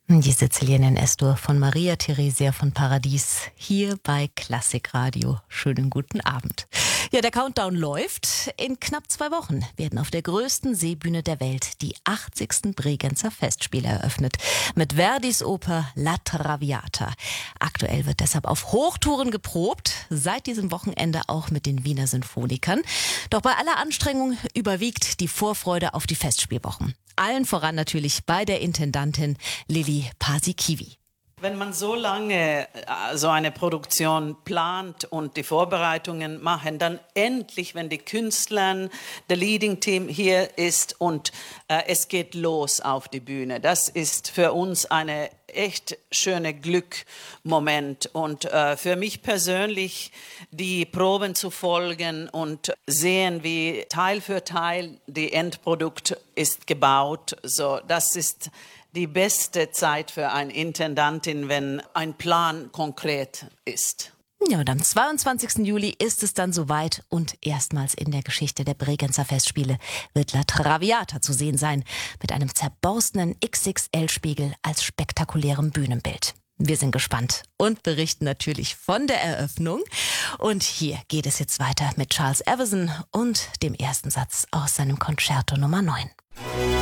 Die Sizilien S-Dur von Maria Theresia von Paradies hier bei Klassikradio. Schönen guten Abend. Ja, der Countdown läuft. In knapp 2 Wochen werden auf der größten Seebühne der Welt die 80. Bregenzer Festspiele eröffnet. Mit Verdis Oper La Traviata. Aktuell wird deshalb auf Hochtouren geprobt. Seit diesem Wochenende auch mit den Wiener Sinfonikern. Doch bei aller Anstrengung überwiegt die Vorfreude auf die Festspielwochen. Allen voran natürlich bei der Intendantin Lili Paasikivi. Wenn man so lange so eine Produktion plant und die Vorbereitungen machen, dann endlich, wenn die Künstler, der Leading Team hier ist und es geht los auf die Bühne. Das ist für uns eine echt schöne Glückmoment und für mich persönlich die Proben zu folgen und sehen, wie Teil für Teil die Endprodukt ist gebaut. So, das ist die beste Zeit für eine Intendantin, wenn ein Plan konkret ist. Ja, und am 22. Juli ist es dann soweit und erstmals in der Geschichte der Bregenzer Festspiele wird La Traviata zu sehen sein, mit einem zerborstenen XXL-Spiegel als spektakulärem Bühnenbild. Wir sind gespannt und berichten natürlich von der Eröffnung. Und hier geht es jetzt weiter mit Charles Evison und dem ersten Satz aus seinem Concerto Nummer 9.